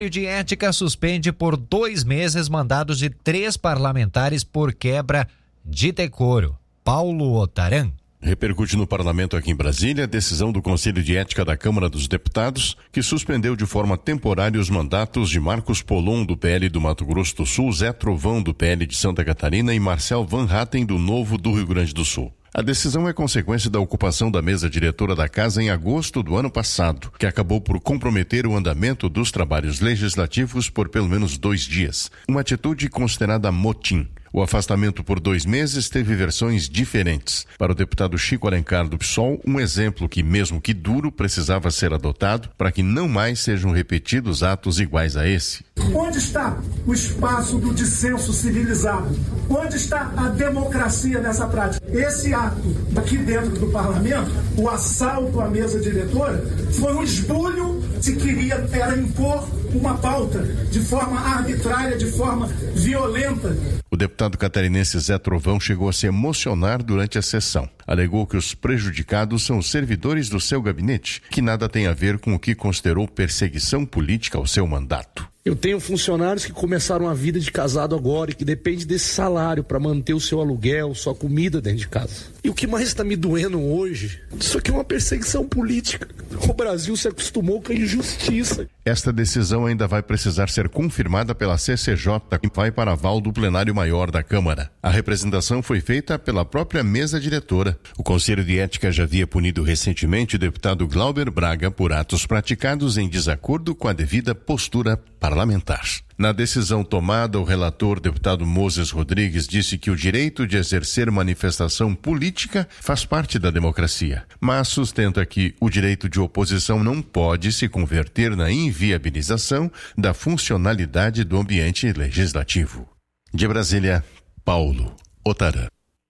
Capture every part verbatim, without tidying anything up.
de Ética suspende por dois meses mandados de três parlamentares por quebra de decoro. Paulo Otaran. Repercute no parlamento aqui em Brasília a decisão do Conselho de Ética da Câmara dos Deputados, que suspendeu de forma temporária os mandatos de Marcos Polon, do P L do Mato Grosso do Sul, Zé Trovão, do P L de Santa Catarina e Marcel Van Hatten, do Novo do Rio Grande do Sul. A decisão é consequência da ocupação da mesa diretora da Casa em agosto do ano passado, que acabou por comprometer o andamento dos trabalhos legislativos por pelo menos dois dias. Uma atitude considerada motim. O afastamento por dois meses teve versões diferentes. Para o deputado Chico Alencar do P SOL, um exemplo que, mesmo que duro, precisava ser adotado para que não mais sejam repetidos atos iguais a esse. Onde está o espaço do dissenso civilizado? Onde está a democracia nessa prática? Esse ato aqui dentro do parlamento, o assalto à mesa diretora, foi um esbulho se queria era impor uma pauta de forma arbitrária, de forma violenta. O deputado catarinense Zé Trovão chegou a se emocionar durante a sessão. Alegou que os prejudicados são os servidores do seu gabinete, que nada tem a ver com o que considerou perseguição política ao seu mandato. Eu tenho funcionários que começaram a vida de casado agora e que depende desse salário para manter o seu aluguel, sua comida dentro de casa. E o que mais está me doendo hoje, isso aqui é uma perseguição política. O Brasil se acostumou com a injustiça. Esta decisão ainda vai precisar ser confirmada pela C C J, que vai para aval do plenário maior da Câmara. A representação foi feita pela própria mesa diretora. O Conselho de Ética já havia punido recentemente o deputado Glauber Braga por atos praticados em desacordo com a devida postura parlamentar. Na decisão tomada, o relator, deputado Moses Rodrigues, disse que o direito de exercer manifestação política faz parte da democracia, mas sustenta que o direito de oposição não pode se converter na inviabilização da funcionalidade do ambiente legislativo. De Brasília, Paulo Otaran.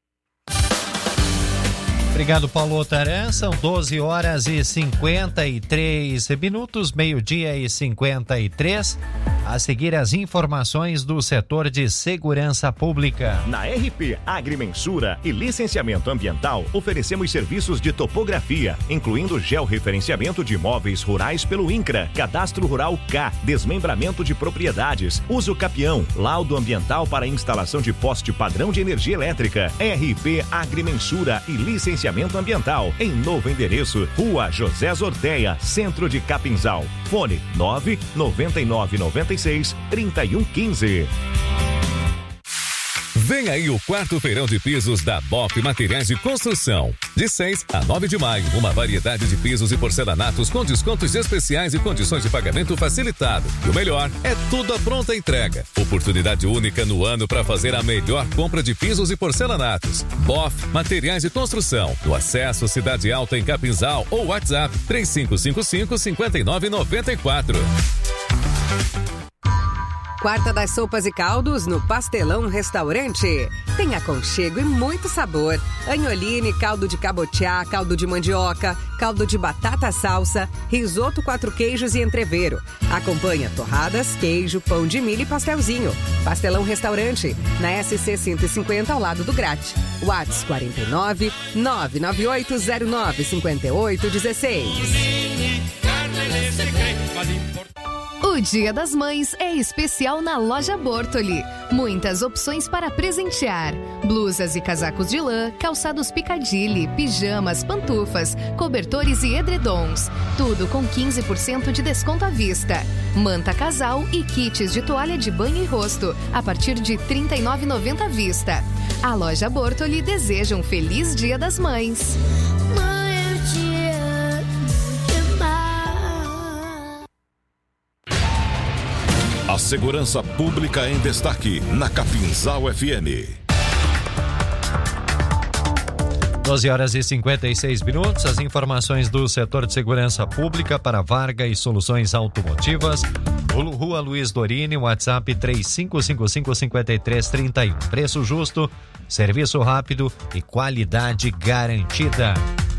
Obrigado, Paulo Otaran. São doze horas e cinquenta e três minutos, meio-dia e cinquenta e três. A seguir, as informações do setor de segurança pública. Na R P Agrimensura e Licenciamento Ambiental, oferecemos serviços de topografia, incluindo georreferenciamento de imóveis rurais pelo INCRA, Cadastro Rural K, desmembramento de propriedades, uso capião, laudo ambiental para instalação de poste padrão de energia elétrica. R P Agrimensura e Licenciamento Ambiental, em novo endereço, Rua José Zorteia, Centro de Capinzal. Fone nove nove nove nove seis, três um um cinco. Vem aí o quarto feirão de pisos da B O F Materiais de Construção. De seis a nove de maio, uma variedade de pisos e porcelanatos com descontos especiais e condições de pagamento facilitado. E o melhor, é tudo à pronta entrega. Oportunidade única no ano para fazer a melhor compra de pisos e porcelanatos. B O F Materiais de Construção. No acesso Cidade Alta em Capinzal ou WhatsApp três cinco cinco cinco, cinco nove nove quatro. Quarta das sopas e caldos no Pastelão Restaurante. Tem aconchego e muito sabor. Anholine, caldo de cabotiá, caldo de mandioca, caldo de batata salsa, risoto quatro queijos e entrevero. Acompanha torradas, queijo, pão de milho e pastelzinho. Pastelão Restaurante, na S C cento e cinquenta ao lado do Grat. WhatsApp quarenta e nove, nove nove oito zero nove, cinco oito um seis. O Dia das Mães é especial na Loja Bortoli. Muitas opções para presentear. Blusas e casacos de lã, calçados Picadilly, pijamas, pantufas, cobertores e edredons. Tudo com quinze por cento de desconto à vista. Manta casal e kits de toalha de banho e rosto, a partir de trinta e nove reais e noventa centavos à vista. A Loja Bortoli deseja um feliz Dia das Mães. A segurança pública em destaque na Capinzal F M. doze horas e cinquenta e seis minutos. As informações do setor de segurança pública para Varga e Soluções Automotivas. Rua Luiz Dorini, WhatsApp três cinco cinco cinco, cinco três três um. Preço justo, serviço rápido e qualidade garantida.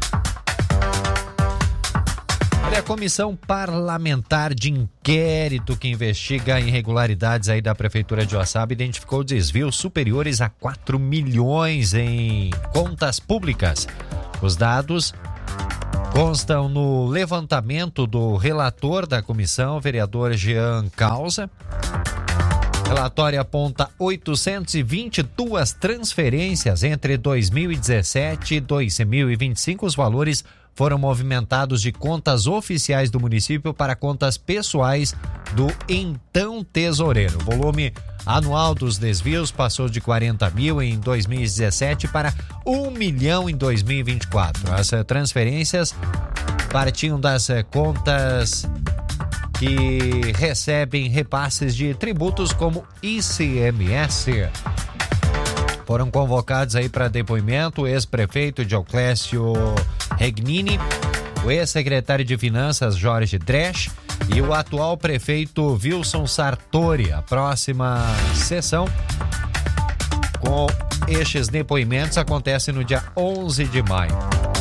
A comissão parlamentar de inquérito que investiga irregularidades aí da Prefeitura de Joaçaba identificou desvios superiores a quatro milhões em contas públicas. Os dados Constam no levantamento do relator da comissão, vereador Jean Causa. Relatório aponta oitocentas e vinte e duas transferências entre dois mil e dezessete e dois mil e vinte e cinco. Os valores foram movimentados de contas oficiais do município para contas pessoais do então tesoureiro. O volume anual dos desvios passou de quarenta mil em dois mil e dezessete para um milhão em dois mil e vinte e quatro. As transferências partiam das contas que recebem repasses de tributos como I C M S. Foram convocados aí para depoimento o ex-prefeito Dioclésio Regnini, o ex-secretário de Finanças Jorge Dresch e o atual prefeito Wilson Sartori. A próxima sessão com estes depoimentos acontece no dia onze de maio.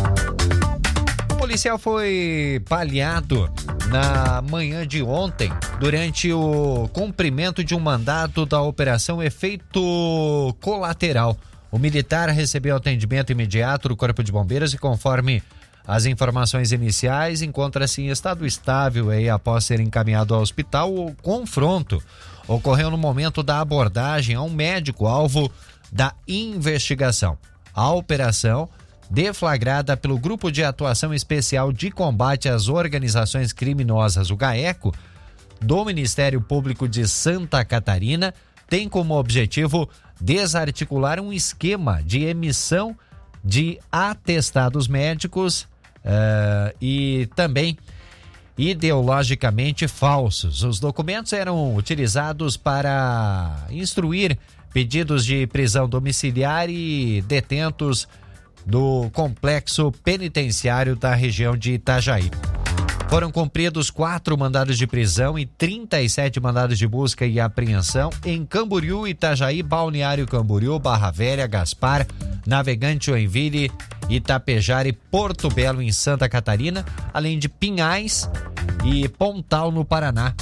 O policial foi baleado na manhã de ontem durante o cumprimento de um mandado da Operação Efeito Colateral. O militar recebeu atendimento imediato do Corpo de Bombeiros e, conforme as informações iniciais, encontra-se em estado estável aí após ser encaminhado ao hospital. O confronto ocorreu no momento da abordagem a um médico alvo da investigação. A operação, deflagrada pelo Grupo de Atuação Especial de Combate às Organizações Criminosas, o GAECO, do Ministério Público de Santa Catarina, tem como objetivo desarticular um esquema de emissão de atestados médicos uh, e também ideologicamente falsos. Os documentos eram utilizados para instruir pedidos de prisão domiciliar e detentos do complexo penitenciário da região de Itajaí. Foram cumpridos quatro mandados de prisão e trinta e sete mandados de busca e apreensão em Camboriú, Itajaí, Balneário Camboriú, Barra Velha, Gaspar, Navegante, Joinville, Itapejara e Porto Belo, em Santa Catarina, além de Pinhais e Pontal, no Paraná.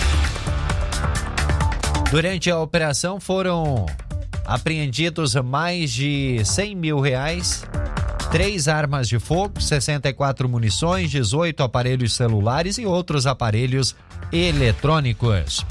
Durante a operação foram apreendidos mais de cem mil reais, três armas de fogo, sessenta e quatro munições, dezoito aparelhos celulares e outros aparelhos eletrônicos.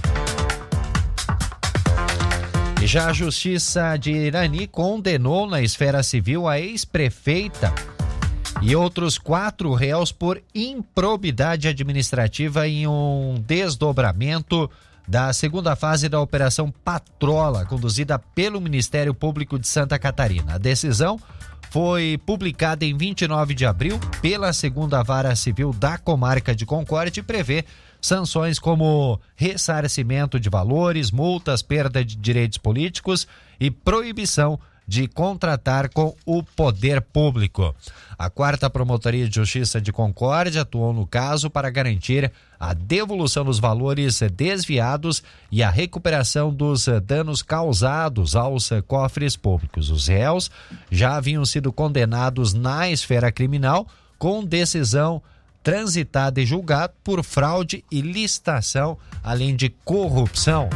E já a Justiça de Irani condenou na esfera civil a ex-prefeita e outros quatro réus por improbidade administrativa em um desdobramento da segunda fase da Operação Patrola, conduzida pelo Ministério Público de Santa Catarina. A decisão foi publicada em vinte e nove de abril pela segunda Vara Civil da Comarca de Concórdia e prevê sanções como ressarcimento de valores, multas, perda de direitos políticos e proibição de contratar com o poder público. A quarta Promotoria de Justiça de Concórdia atuou no caso para garantir a devolução dos valores desviados e a recuperação dos danos causados aos cofres públicos. Os réus já haviam sido condenados na esfera criminal com decisão transitada e julgado por fraude e licitação, além de corrupção.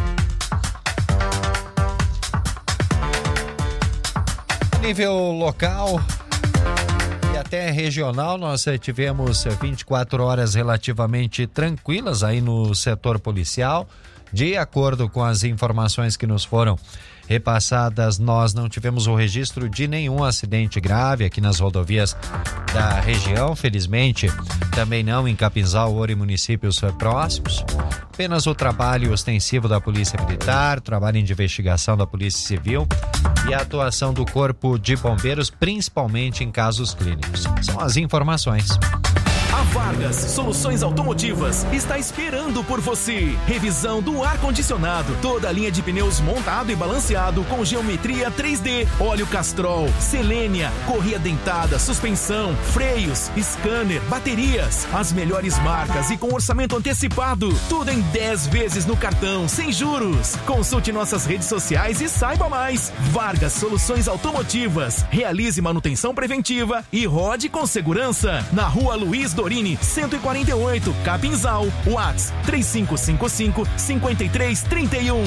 Nível local e até regional, nós tivemos vinte e quatro horas relativamente tranquilas aí no setor policial. De acordo com as informações que nos foram repassadas, nós não tivemos o registro de nenhum acidente grave aqui nas rodovias da região, felizmente. Também não em Capinzal, Ouro e municípios próximos. Apenas o trabalho ostensivo da Polícia Militar, trabalho de investigação da Polícia Civil e a atuação do Corpo de Bombeiros, principalmente em casos clínicos. São as informações. A Vargas Soluções Automotivas está esperando por você. Revisão do ar-condicionado, toda a linha de pneus montado e balanceado com geometria três D, óleo Castrol, Selênia, correia dentada, suspensão, freios, scanner, baterias, as melhores marcas e com orçamento antecipado. Tudo em dez vezes no cartão, sem juros. Consulte nossas redes sociais e saiba mais. Vargas Soluções Automotivas. Realize manutenção preventiva e rode com segurança. Na Rua Luiz Dorini, cento e quarenta e oito, Capinzal. WhatsApp três cinco cinco cinco, cinco três três um.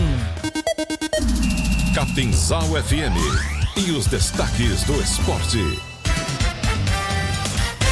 Capinzal F M e os destaques do esporte.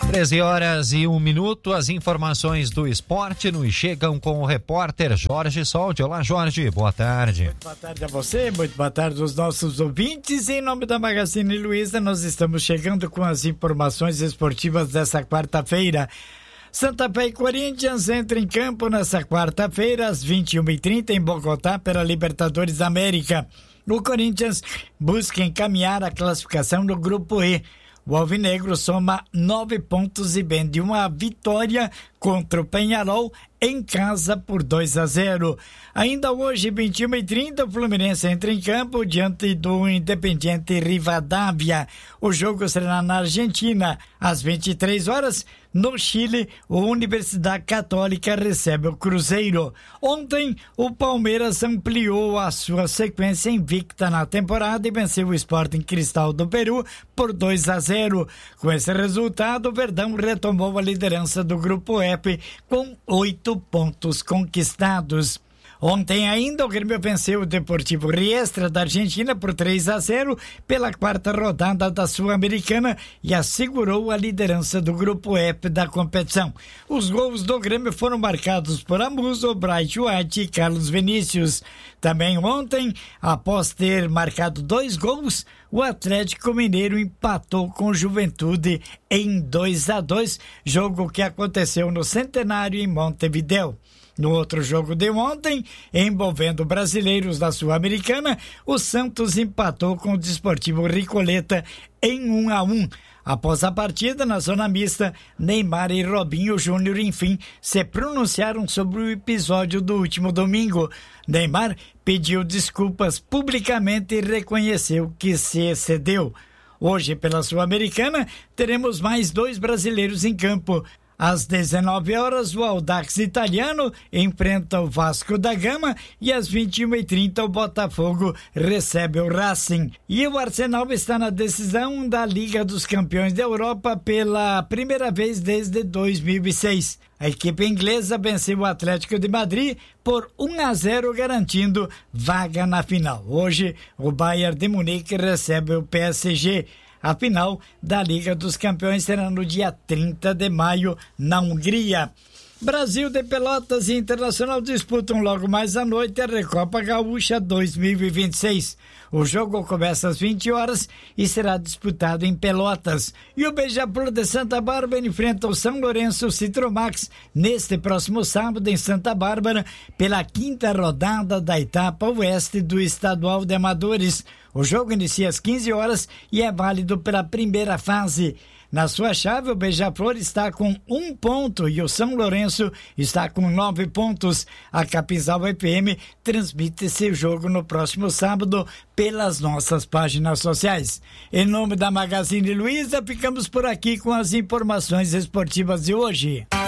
treze horas e um minuto, as informações do esporte nos chegam com o repórter Jorge Soldi. Olá, Jorge, boa tarde. Muito boa tarde a você, muito boa tarde aos nossos ouvintes. Em nome da Magazine Luiza, nós estamos chegando com as informações esportivas dessa quarta-feira. Santa Fé e Corinthians entram em campo nessa quarta-feira, às vinte e uma e trinta, em Bogotá, pela Libertadores da América. O Corinthians busca encaminhar a classificação do Grupo E. O alvinegro soma nove pontos e vem de uma vitória contra o Peñarol em casa por dois a zero. Ainda hoje, vinte e uma e trinta, o Fluminense entra em campo diante do Independiente Rivadavia. O jogo será na Argentina. Às vinte e três horas, no Chile, a Universidade Católica recebe o Cruzeiro. Ontem, o Palmeiras ampliou a sua sequência invicta na temporada e venceu o Sporting Cristal do Peru por dois a zero. Com esse resultado, o Verdão retomou a liderança do Grupo F com oito pontos conquistados. Ontem ainda o Grêmio venceu o Deportivo Riestra da Argentina por três a zero pela quarta rodada da Sul-Americana e assegurou a liderança do Grupo F da competição. Os gols do Grêmio foram marcados por Amuso, Bright White e Carlos Vinícius. Também ontem, após ter marcado dois gols, o Atlético Mineiro empatou com o Juventude em dois a dois, jogo que aconteceu no Centenário em Montevidéu. No outro jogo de ontem, envolvendo brasileiros da Sul-Americana, o Santos empatou com o Desportivo Ricoleta em um a um. Após a partida, na zona mista, Neymar e Robinho Júnior, enfim, se pronunciaram sobre o episódio do último domingo. Neymar pediu desculpas publicamente e reconheceu que se excedeu. Hoje, pela Sul-Americana, teremos mais dois brasileiros em campo. Às dezenove horas, o Audax italiano enfrenta o Vasco da Gama e às vinte e uma e trinta o Botafogo recebe o Racing. E o Arsenal está na decisão da Liga dos Campeões da Europa pela primeira vez desde dois mil e seis. A equipe inglesa venceu o Atlético de Madrid por um a zero, garantindo vaga na final. Hoje, o Bayern de Munique recebe o P S G. A final da Liga dos Campeões será no dia trinta de maio, na Hungria. Brasil de Pelotas e Internacional disputam logo mais à noite a Recopa Gaúcha dois mil e vinte e seis. O jogo começa às vinte horas e será disputado em Pelotas. E o Beija-Flor de Santa Bárbara enfrenta o São Lourenço Citromax neste próximo sábado em Santa Bárbara pela quinta rodada da etapa oeste do Estadual de Amadores. O jogo inicia às quinze horas e é válido pela primeira fase. Na sua chave, o Beija-Flor está com um ponto e o São Lourenço está com nove pontos. A Capinzal F M transmite esse jogo no próximo sábado pelas nossas páginas sociais. Em nome da Magazine Luiza, ficamos por aqui com as informações esportivas de hoje.